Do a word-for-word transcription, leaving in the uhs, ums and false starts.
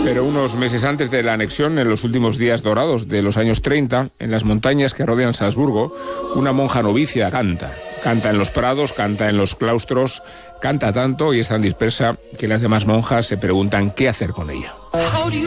Pero unos meses antes de la anexión, en los últimos días dorados de los años treinta, en las montañas que rodean Salzburgo, una monja novicia canta. Canta en los prados, canta en los claustros, canta tanto y es tan dispersa que las demás monjas se preguntan qué hacer con ella.